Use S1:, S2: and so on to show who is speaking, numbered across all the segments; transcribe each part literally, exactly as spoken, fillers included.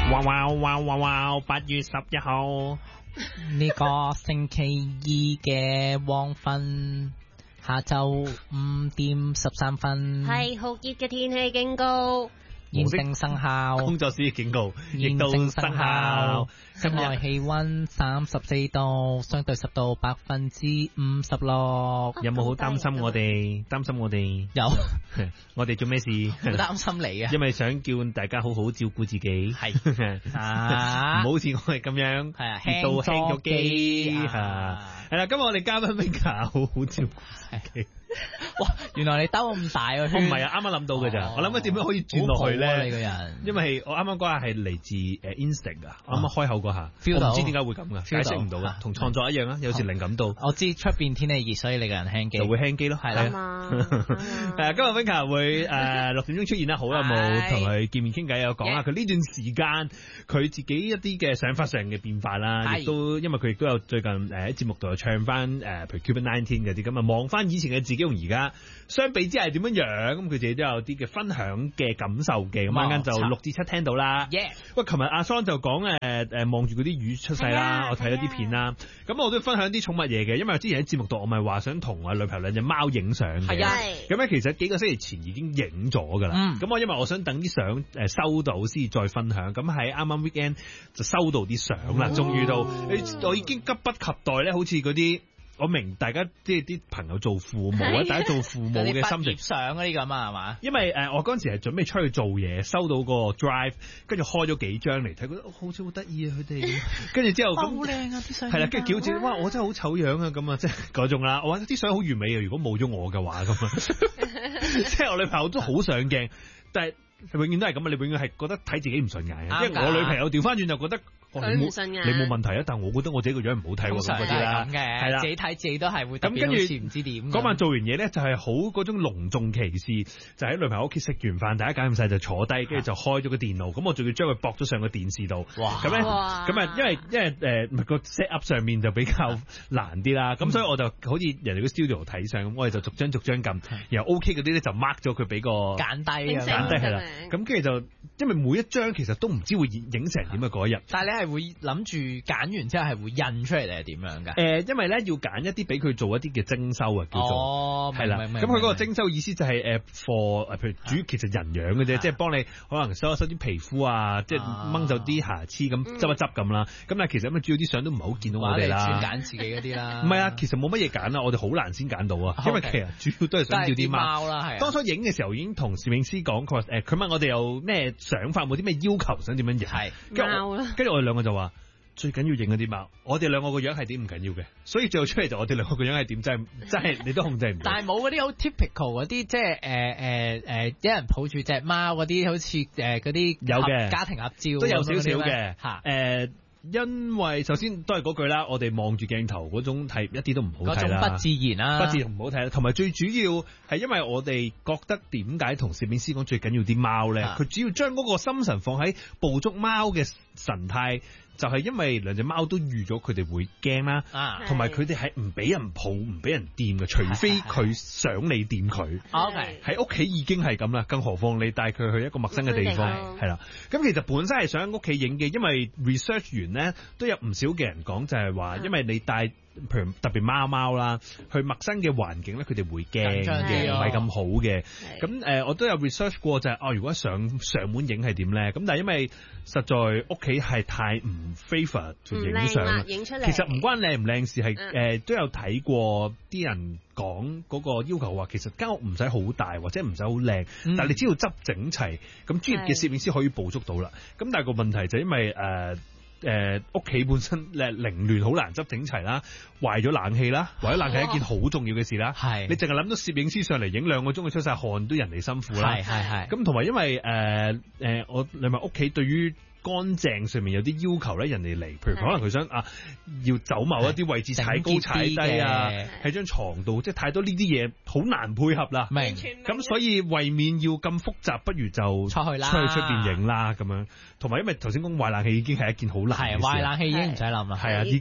S1: 哇哇哇哇哇！八月十一號
S2: 呢個星期二嘅黃昏，下晝五點十三分，
S3: 係酷熱嘅天氣警告，
S2: 現正生效。
S1: 工作師警告，亦都
S2: 現正
S1: 生
S2: 生效。
S1: 效。
S2: 室外氣溫三十四度，相對濕度百分之五十六。
S1: 有冇好擔心我哋？擔心我哋？
S2: 有，
S1: 我哋做咩事？
S2: 好擔心你啊！
S1: 因為想叫大家好好照顧自己。
S2: 係啊，
S1: 唔好似我哋咁樣，
S2: 係啊，
S1: 熱到輕咗機
S2: 啊
S1: 嚇。係啦，今日我哋嘉賓 Mika 好好照顧自己。
S2: 哇！原來你兜咁大個圈，
S1: 我唔係啊，啱啱諗到嘅咋。我諗緊點樣可以轉落去咧？
S2: 你個人，
S1: 因為我啱啱嗰下係嚟自誒 Instinct 啊，啱啱開口嗰下，我唔知點解會咁噶，解釋唔到噶，同創作一樣啊，有時靈感到。
S2: 我知出邊天氣熱，所以你個人輕機，
S1: 就會輕機咯，係啦。係啊，今日 Mika 會誒六點鐘出現啦，好耐冇同佢見面傾偈，有講下佢呢段時間佢自己一啲嘅想法上嘅變化啦，亦都因為佢亦都有最近誒喺節目度唱翻誒，譬如 Covid nineteen 嗰啲咁啊，望翻以前嘅自己同而家相比之下係點樣樣，咁佢自己都有啲嘅分享嘅感受嘅，咁啱啱就六至七聽到啦。喂，琴日阿桑就講誒誒望住嗰啲魚出世啦，我睇咗啲片啦，咁我都分享啲寵物嘢嘅，因為我之前喺節目度我咪話想同我女朋友兩隻貓影相嘅，
S2: 係啊，
S1: 咁咧其實幾個星期前已經影咗噶啦，咁、嗯、我因為我想等啲相誒收到先再分享，咁喺啱啱 weekend 就收到啲相啦，終於到，我已經急不及待咧，好似嗰啲。我明大家即係啲朋友做父母啊，大家做父母嘅心情
S2: 相嗰啲咁啊，係嘛？
S1: 因為誒、呃，我嗰陣時係準備出去做嘢，收到個 drive，跟住開咗幾張嚟睇，覺得好似好得意啊佢哋，跟住之後咁好靚啊啲相，係啦，跟住叫住哇，我真係好醜樣啊咁啊，即係嗰種啦。我話啲相好完美啊，如果冇咗我嘅話咁啊，即係我女朋友都好上鏡，但係永遠都係咁啊，你永遠係覺得睇自己唔順眼嘅，因為我女朋友調翻轉就覺得。哦、你冇你冇問題啊，但係我覺得我自己個樣唔好睇喎，咁嗰啲啦，係啦，
S2: 自己睇自己都係會特別好似唔知點。
S1: 嗰晚做完嘢咧，就係好嗰種隆重其事，就喺女朋友屋企食完飯，大家揀咁晒就坐低，跟住就開咗個電腦，咁我仲要將佢駁咗上個電視度。哇！咁咧，咁啊，因為因為誒，唔係個 set up 上面就比較難啲啦，咁、嗯、所以我就好似人哋個 studio 睇相咁，我哋就逐張逐張撳，然後 OK 嗰啲咧就 mark 咗佢俾個
S2: 揀低，
S1: 揀低係啦。咁跟住就因為每一張其實都唔知會影成點嘅嗰一日，
S2: 但係你係會諗住。揀完之後係會印出嚟定係點樣㗎？誒、
S1: 呃，因為咧要揀一啲俾佢做一啲嘅徵收啊，叫做係啦。咁佢嗰個徵收意思就係誒 for 譬如主要其實人養嘅啫，即係幫你可能收一收啲皮膚啊，即係掹走啲瑕疵咁執一執咁啦。咁但係其實咁主要啲相都唔係好見到我哋啦。
S2: 專揀自己嗰啲啦。唔
S1: 係啊，其實冇乜嘢揀啦，我哋好難先揀到啊。因為其實主要都係想要啲貓
S2: 啦。係。
S1: 當初影嘅時候已經同攝影師講，佢話誒，佢問我哋有咩想法，冇啲咩要求，想點樣影。係。貓啦。跟住我哋兩個就話。最緊要影嗰啲貓，我哋兩個個樣係點唔緊要嘅，所以最後出嚟就我哋兩個個樣係點，真係真係你都控制唔到。但係冇嗰啲好 typical 嗰啲，即係誒誒誒，一人抱住隻貓嗰啲，好似誒嗰啲有嘅家庭合照都有少少嘅嚇誒。因為首先都係嗰句啦，我哋望住鏡頭嗰種係一啲都唔好睇啦，嗰種不自然啦，不自然唔好睇啦。同埋最主要係因為我哋覺得點解同攝影師講最緊要啲貓咧？佢主要將嗰個心神放喺捕捉貓嘅神態。就係因為兩隻貓都預咗佢哋會驚啦，同埋佢哋係唔俾人抱、唔俾人掂嘅，除非佢想你掂佢。OK，喺屋企已經係咁啦，更何況你帶佢去一個陌生嘅地方，係啦。咁其實本身係想喺屋企影嘅，因為 research 完咧都有唔少嘅人講，就係話，因為你帶。譬如特別貓貓啦，去陌生嘅環境咧，佢哋會驚嘅，唔係咁好嘅。咁誒、呃，我都有 research 過就係、是、哦，如果上上門影係點咧？咁但係因為實在屋企係太唔 favor 影相，影出嚟其實唔關靚唔靚事，係誒、嗯呃、都有睇過啲人講嗰個要求話，其實間屋唔使好大或者唔使好靚，嗯、但係你只要執整齊，咁專業嘅攝影師可以捕捉到啦。咁但係個問題就因為誒。呃誒，屋企、呃、本身誒凌亂，好難執整齊啦，壞咗冷氣啦，壞咗冷氣係一件好重要嘅事啦。係、哦，你淨係諗到攝影師上嚟影兩個鐘，佢出晒汗，都人哋辛苦啦。係係係。咁同埋因為誒誒、呃呃，我你咪屋企對於乾淨上面有啲要求咧，人哋嚟，譬如可能佢想啊，要走某一啲位置踩高踩低啊，喺張床度，即係太多呢啲嘢，好難配合啦。明。咁所以為免要咁複雜，不如就出去啦，出去出邊影啦咁樣。同埋因為頭先講壞冷氣已經係一件好難嘅事，係壞冷氣已經唔使諗啦，係啊，已經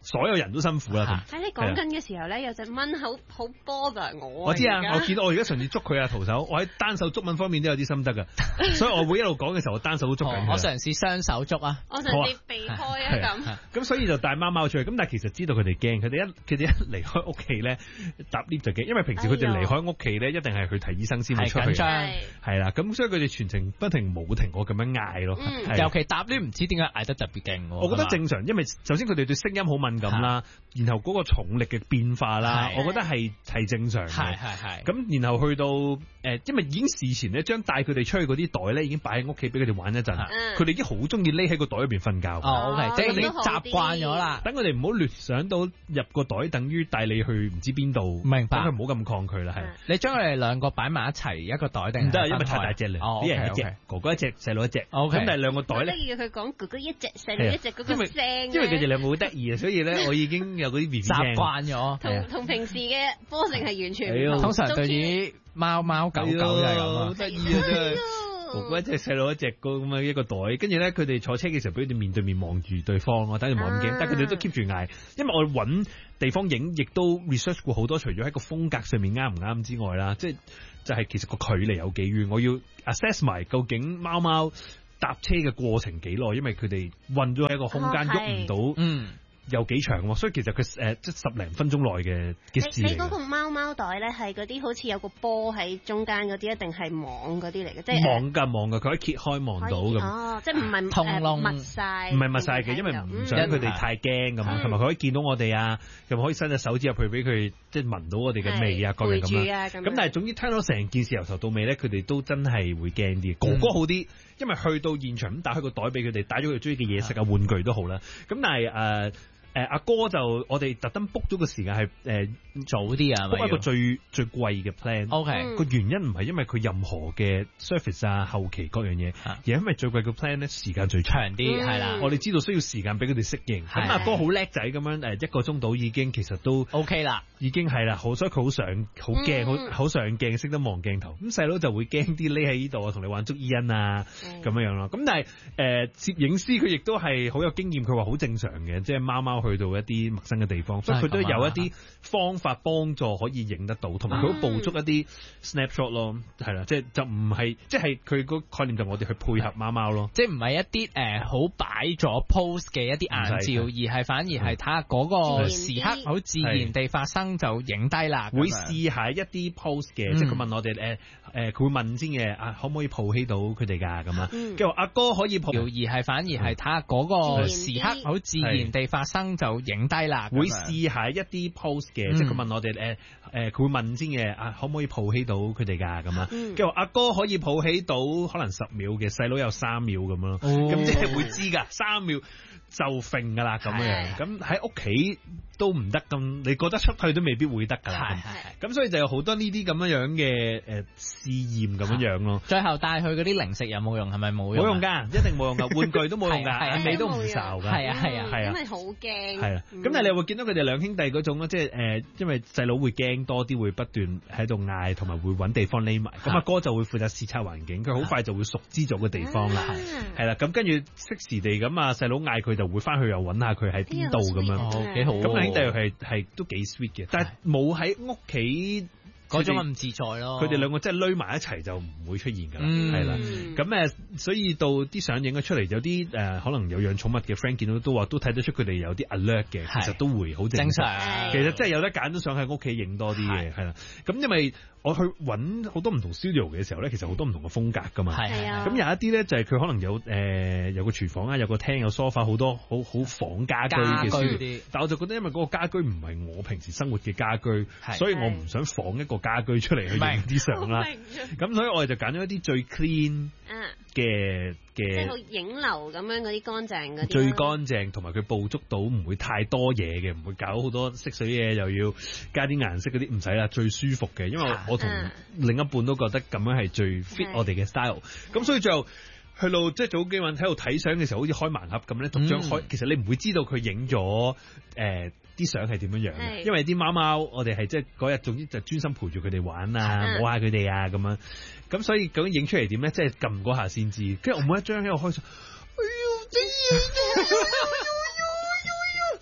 S1: 所有人都辛苦啦。
S3: 喺你講緊嘅時候咧，有隻蚊好好 bother 我。
S1: 我知啊，我見到我而家上次捉佢啊，徒手，我喺單手捉蚊方面都有啲心得噶，所以我會一路講嘅時候，我單手都捉緊佢。
S2: 我嘗試雙手捉啊，
S3: 我嘗試避開啊咁。
S1: 咁所以就帶貓貓出去，咁但係其實知道佢哋驚，佢哋一佢哋一離開屋企咧，搭 lift 就驚，因為平時佢哋離開屋企咧，一定係去睇醫生先會出去。
S2: 緊張
S1: 係啦，咁所以佢哋全程不停冇停過咁樣嗌咯。
S2: 尤其搭 lift 唔知點解嗌得特別勁。
S1: 我覺得正常，因為首先佢哋對聲音好敏感啦，然後嗰個重力嘅變化啦，我覺得係係正常嘅。
S2: 係係係。
S1: 咁然後去到誒，因為已經事前咧將帶佢哋出去嗰啲袋咧已經擺喺屋企俾佢哋玩一陣，佢哋已經好中意匿喺個袋入邊瞓覺。
S2: 哦 ，OK，即係你習慣咗啦。
S1: 等佢哋唔好聯想到入個袋等於帶你去唔知邊度。
S2: 明白。
S1: 等佢唔好咁抗拒啦，係。
S2: 你將佢哋兩個擺埋一齊一個袋定
S1: 唔得，因為太大隻啦。
S2: 哦，
S1: 啲人一隻，哥哥一隻，細佬一隻。
S2: OK。
S1: 咁但係兩個袋咧。
S3: 我都要佢講哥哥一隻，細佬一隻嗰個聲。
S1: 因為佢哋兩個好得意啊，所以咧我已經有嗰啲 B B
S2: 習慣咗。
S3: 同同平時嘅波性係完全唔同。
S2: 通常對於貓貓狗狗就係咁啊，
S1: 好得意啊真係。哥哥一隻，細佬一隻咁樣一個袋，跟住咧佢哋坐車嘅時候俾佢哋面對面望住對方咯，等佢冇咁驚，但係佢哋都 keep 住嗌，因為我揾地方影，亦都 research 過好多，除咗喺個風格上面啱唔啱之外啦，即係就係其實個距離有幾遠，我要 assess 埋究竟貓貓搭車嘅過程幾耐，因為佢哋困咗喺一個空間喐唔到，嗯。有幾長喎，所以其實佢誒即十零分鐘內嘅嘅事嚟。
S3: 你嗰個貓貓袋咧係嗰啲好似有個波喺中間嗰啲，一定係網嗰啲嚟嘅？即係
S1: 網㗎網㗎，佢可以揭開望到咁。
S3: 哦，即係唔係
S2: 通窿
S3: 密晒，
S1: 唔係密晒嘅，因為唔想佢哋太驚咁啊，同埋佢可以見到我哋啊，又可以伸隻手指入去俾佢即係聞到我哋嘅味啊，各樣咁啦。咁但係總之聽到成件事由頭到尾咧，佢哋都真係會驚啲。哥哥好啲，因為去到現場咁打開個袋俾佢哋，帶咗佢中意嘅嘢食啊、玩具都好啦。咁但係誒。誒阿、呃、哥就我哋特登 book 咗個時間係誒、呃、早啲啊 book 一個最最貴嘅 plan。OK 個原因唔係因為佢任何嘅 service 啊後期各樣嘢，啊、而係因為最貴嘅 plan 咧時間最長啲係啦。我哋知道需要時間俾佢哋適應。咁阿、嗯、哥好叻仔咁樣誒一個鐘到已經其實都 OK 啦，已經係啦。好所以佢好上好驚好好上鏡，識得望鏡頭。咁細佬就會驚啲匿喺呢度啊，同你玩捉伊人啊咁樣樣咯。咁但係誒、呃、攝影師佢亦都係好有經驗，佢話好正常嘅，即係貓貓去到一啲陌生嘅地方，所以佢都有一啲方法幫助可以影得到，同埋佢都捕捉一啲 snapshot 咯，係啦，即係就唔係，即係佢個概念就我哋去配合貓貓咯，
S2: 即係唔係一啲誒好擺咗 pose 嘅一啲硬照，而係反而係睇下嗰個時刻好自然地發生就影低啦。
S1: 會試下一啲 pose 嘅，即係佢問我哋誒誒，佢會問先嘅，啊可唔可以抱起到佢哋㗎咁啊？跟住阿哥可以抱，
S2: 而係反而係睇下嗰個時刻好自然地發生就影低啦，
S1: 會試下一啲 pose 嘅，即係佢問我哋誒誒，佢會問先嘅，啊可唔可以抱起到佢哋㗎咁啊？跟住阿哥可以抱起到可能十秒嘅，細佬有三秒咁咯，咁即係會知㗎，三秒就揈㗎啦咁樣，咁喺屋企都唔得咁，你覺得出去都未必會得㗎啦，咁所以就有好多呢啲咁樣樣嘅誒試驗咁樣樣咯。
S2: 最後帶去嗰啲零食有冇用？係咪冇用？
S1: 冇用㗎，一定冇用㗎，玩具都冇用㗎，你都唔受㗎，
S2: 係啊係啊係啊，
S3: 因為好驚。
S1: 係啊，咁但係你會見到佢哋兩兄弟嗰種咯，即係誒，因為細佬會驚多啲，會不斷喺度嗌，同埋會揾地方匿埋。咁阿哥就會負責視察環境，佢好快就會熟知咗個地方啦。係啦，咁跟住適時地咁啊，細佬嗌佢就會翻去又揾下佢喺邊度咁樣，幾好。咁兩兄弟係係都幾 sweet 嘅，但係冇喺屋企
S2: 嗰種咁自在咯。
S1: 佢哋兩個真係匿埋一齊就唔會出現㗎啦，係啦。咁誒，所以到啲相影咗出嚟，有啲誒可能有養寵物嘅 friend 見到都話，都睇得出佢哋有啲 alert 嘅，其實都會好正常。其實真係有得揀，都想喺屋企影多啲嘅，係啦。咁因為我去揾好多唔同 studio 嘅時候咧，其實好多唔同嘅風格噶嘛。係啊。咁有一啲咧就係佢可能有誒、呃、有個廚房啊，有個廳，有 sofa， 好多好好房家居嘅 studio。但我就覺得因為嗰個家居唔係我平時生活嘅家居，所以我唔想放一個家居出嚟去影啲相啦。咁所以我哋就揀咗一啲最 clean 嘅嘅，
S3: 即係好影樓咁樣嗰啲乾淨嗰啲。
S1: 最乾淨，同埋佢捕捉到唔會太多嘢嘅，唔會搞好多色水嘢，又要加啲顏色嗰啲，唔使啦，最舒服嘅，因為我同另一半都覺得咁樣係最 fit 我哋嘅 style，咁所以最後去到即係早幾晚喺度睇相嘅時候，好似開盲盒咁咧，逐張開，其實你唔會知道佢影咗誒啲相係點樣樣嘅，因為啲貓貓我哋係即係嗰日總之就專心陪住佢哋玩啊，摸下佢哋啊咁樣，咁所以究竟影出嚟點咧？即係撳嗰下先知，跟住我每一張喺度開相，哎呀，真係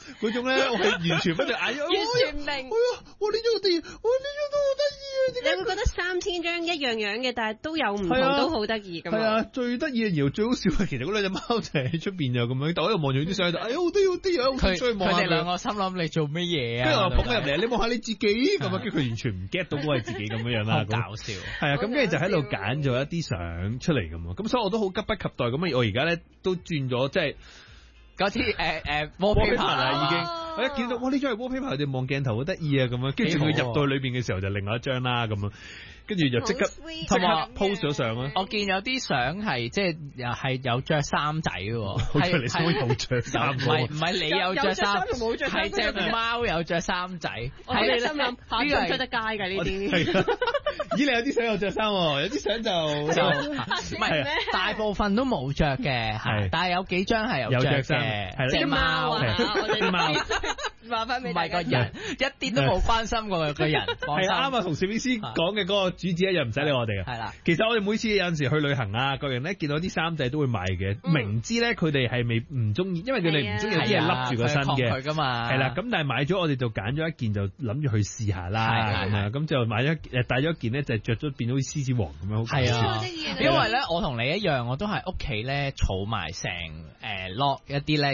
S1: 嗰種咧，我係完全不對眼，完
S3: 全唔明。哎
S1: 呀，我呢張碟，我呢張都好得意啊！
S3: 你會覺得三千張一樣樣嘅，但係都有唔同，都好得意㗎嘛。
S1: 係啊，最得意嘅，而最好笑嘅，其實嗰兩隻貓就喺出邊就咁樣，但我喺度望住啲相就，哎呀，好啲好啲啊，好想望下佢。
S2: 佢哋兩個心諗你做乜嘢啊？
S1: 跟住我捧佢入嚟，你望下你自己咁啊，跟住佢完全唔 get 到嗰係自己咁樣樣啦，
S2: 好搞笑。
S1: 係啊，咁跟住就喺度揀咗一啲相出嚟咁啊，咁所以我都好急不及待咁啊，我而家咧都轉咗即係。
S2: 嗰啲誒誒 wallpaper 啦，已經
S1: 我一見到哇呢張係 wallpaper，佢哋望鏡頭好得意啊咁樣，跟住佢入到裏邊嘅時候就另外一張啦咁樣，跟住就即刻同埋 post 咗相啦。
S2: 我見有啲相係即係又係有着衫仔喎，
S1: 係你先會有着衫，
S2: 唔係唔係你有着衫，係隻貓有着衫仔。
S3: 係你心諗嚇出得街㗎呢啲。
S1: 咦你有啲相有着衫喎，有啲相就就
S2: 唔係大部分都冇着嘅，係，但係有幾張係有着嘅。
S3: 係隻貓啊！我哋貓話翻俾
S2: 唔係個人，一啲都冇關心過個人。
S1: 係啱啊，同攝影師講嘅嗰個主旨一樣，唔使理我哋嘅。
S2: 係啦，
S1: 其實我哋每次有陣時去旅行啊，個人咧見到啲衫仔都會買嘅，明知咧佢哋係未唔中意，因為佢哋唔中意有啲嘢笠住個身嘅。
S2: 㗎嘛。
S1: 係啦，咁但係買咗我哋就揀咗一件，就諗住去試下啦。咁啊，咁就買咗誒帶咗一件咧，就着咗變到好似獅子王咁樣，好搞笑。
S2: 因為咧，我同你一樣，我都係屋企咧儲埋成誒 lock 一啲咧。